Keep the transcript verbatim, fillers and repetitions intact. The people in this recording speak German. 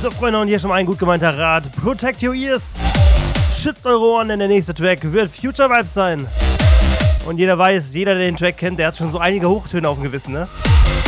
So, Freunde, und hier schon mal ein gut gemeinter Rat. Protect your ears. Schützt eure Ohren, denn der nächste Track wird Future Vibes sein. Und jeder weiß, jeder, der den Track kennt, der hat schon so einige Hochtöne auf dem Gewissen, ne?